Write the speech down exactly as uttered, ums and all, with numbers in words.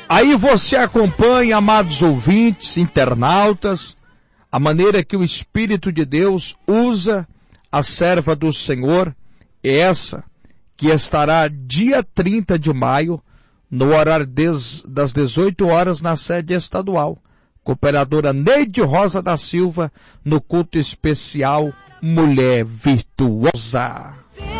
Aí você acompanha, amados ouvintes, internautas, a maneira que o Espírito de Deus usa a serva do Senhor, essa que estará dia trinta de maio, no horário des, das dezoito horas na sede estadual. Cooperadora Neide Rosa da Silva, no culto especial Mulher Virtuosa.